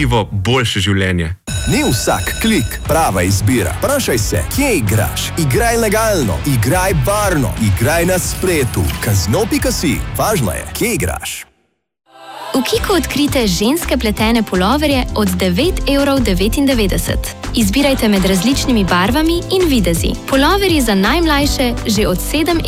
merljivo boljše življenje. Ni vsak klik prava izbira. Vprašaj se, kje igraš? Igraj legalno, igraj varno, igraj na spletu. Kazino.si. Važno je, kje igraš. V Kiku odkrite ženske pletene puloverje od 9,99 €. Izbirajte med različnimi barvami in videzi. Puloverji za najmlajše že od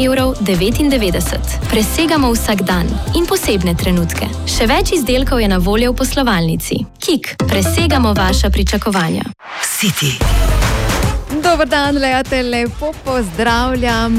7,99 €. Presegamo vsak dan in posebne trenutke. Še več izdelkov je na voljo v poslovalnici. Kik, presegamo vaša pričakovanja. City. Dober dan, Lejate, lepo pozdravljam.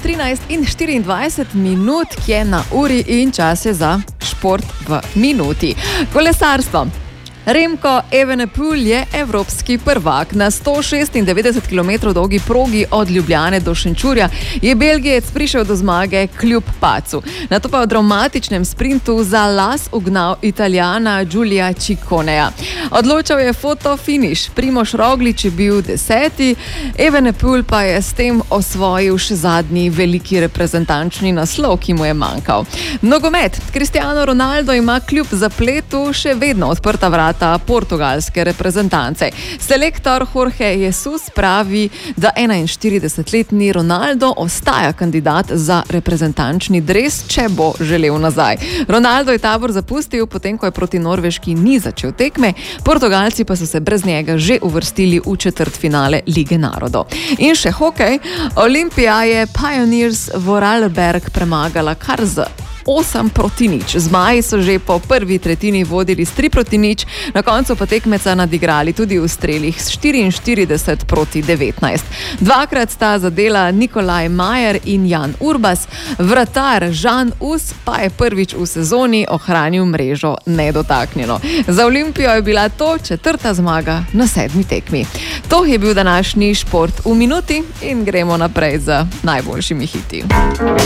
13:24 minut je na uri in čas je za šport v minuti. Kolesarstvo. Remko Evenepoel je evropski prvak. Na 196 km dolgi progi od Ljubljane do Šenčurja je Belgijec prišel do zmage kljub padcu. Nato pa v dramatičnem sprintu za las ugnal Italijana Giulia Cicconeja. Odločal je fotofiniš. Primož Roglič je bil 10., Evenepoel pa je s tem osvojil še zadnji veliki reprezentančni naslov, ki mu je manjkal. Nogomet. Cristiano Ronaldo ima kljub zapletu še vedno odprta vrata portugalske reprezentance. Selektor Jorge Jesus pravi, da 41-letni Ronaldo ostaja kandidat za reprezentančni dres, če bo želel nazaj. Ronaldo je tabor zapustil, potem ko je proti Norveški ni začel tekme, Portugalci pa so se brez njega že uvrstili v četrtfinale Lige narodov. In še hokej. Olimpija je Pioneers Vorarlberg premagala kar z 8-0. Zmaji so že po prvi tretjini vodili s 3-0, na koncu pa tekmeca nadigrali tudi v strelih s 44-19. Dvakrat sta zadela Nikolaj Majer in Jan Urbas, vratar Žan Us pa je prvič v sezoni ohranil mrežo nedotaknjeno. Za Olimpijo je bila to 4. zmaga na 7. tekmi. To je bil današnji šport v minuti in gremo naprej z najboljšimi hiti.